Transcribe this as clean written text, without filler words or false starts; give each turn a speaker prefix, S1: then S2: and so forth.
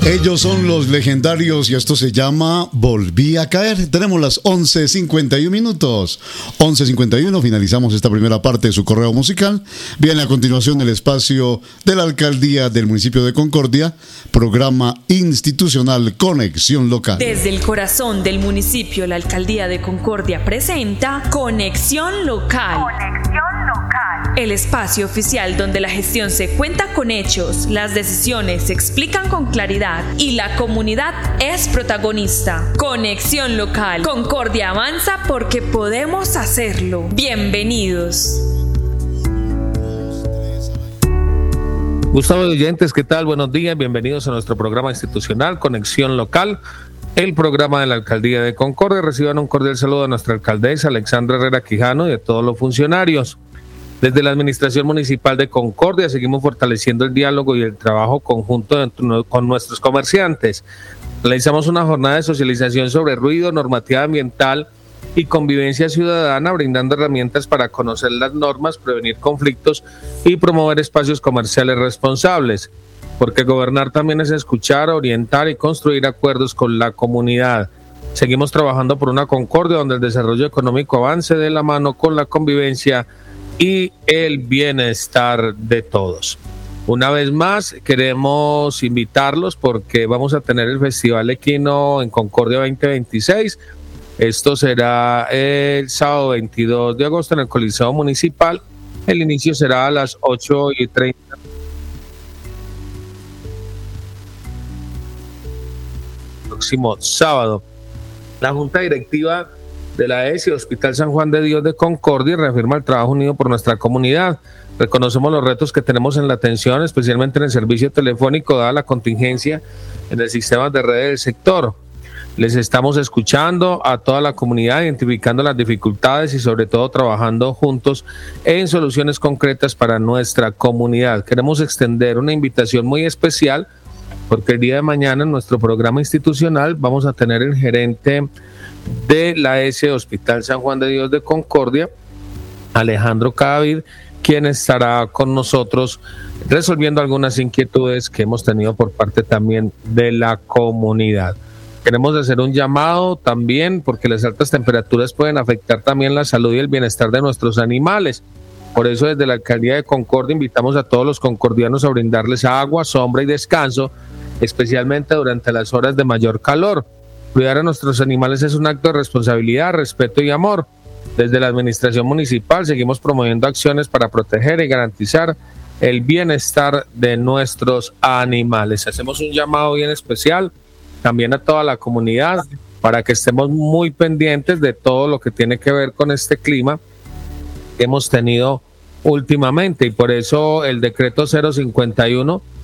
S1: Ellos son los legendarios y esto se llama Volví a caer. Tenemos las 11:51 minutos. 11:51, finalizamos esta primera parte de su correo musical. Viene a continuación el espacio de la alcaldía del municipio de Concordia, programa institucional Conexión Local.
S2: Desde el corazón del municipio, la alcaldía de Concordia presenta Conexión Local. El espacio oficial donde la gestión se cuenta con hechos, las decisiones se explican con claridad y la comunidad es protagonista. Conexión Local. Concordia avanza porque podemos hacerlo. Bienvenidos.
S3: Gustavo de oyentes, ¿qué tal? Buenos días, bienvenidos a nuestro programa institucional Conexión Local, el programa de la Alcaldía de Concordia. Reciban un cordial saludo de nuestra alcaldesa Alexandra Herrera Quijano y de todos los funcionarios. Desde la Administración Municipal de Concordia seguimos fortaleciendo el diálogo y el trabajo conjunto con nuestros comerciantes. Realizamos una jornada de socialización sobre ruido, normativa ambiental y convivencia ciudadana, brindando herramientas para conocer las normas, prevenir conflictos y promover espacios comerciales responsables. Porque gobernar también es escuchar, orientar y construir acuerdos con la comunidad. Seguimos trabajando por una Concordia donde el desarrollo económico avance de la mano con la convivencia y el bienestar de todos. Una vez más queremos invitarlos porque vamos a tener el Festival Equino en Concordia 2026. Esto será el sábado 22 de agosto en el Coliseo Municipal. El inicio será a las 8:30. Próximo sábado. La Junta Directiva de la ESI Hospital San Juan de Dios de Concordia reafirma el trabajo unido por nuestra comunidad. Reconocemos los retos que tenemos en la atención, especialmente en el servicio telefónico, dada la contingencia en el sistema de redes del sector. Les estamos escuchando a toda la comunidad, identificando las dificultades y sobre todo trabajando juntos en soluciones concretas para nuestra comunidad. Queremos extender una invitación muy especial porque el día de mañana en nuestro programa institucional vamos a tener el gerente de la ESI Hospital San Juan de Dios de Concordia, Alejandro Cadavid, quien estará con nosotros resolviendo algunas inquietudes que hemos tenido por parte también de la comunidad. Queremos hacer un llamado también porque las altas temperaturas pueden afectar también la salud y el bienestar de nuestros animales. Por eso desde la Alcaldía de Concordia invitamos a todos los concordianos a brindarles agua, sombra y descanso, especialmente durante las horas de mayor calor. Cuidar a nuestros animales es un acto de responsabilidad, respeto y amor. Desde la Administración Municipal seguimos promoviendo acciones para proteger y garantizar el bienestar de nuestros animales. Hacemos un llamado bien especial también a toda la comunidad para que estemos muy pendientes de todo lo que tiene que ver con este clima que hemos tenido últimamente, y por eso el decreto 051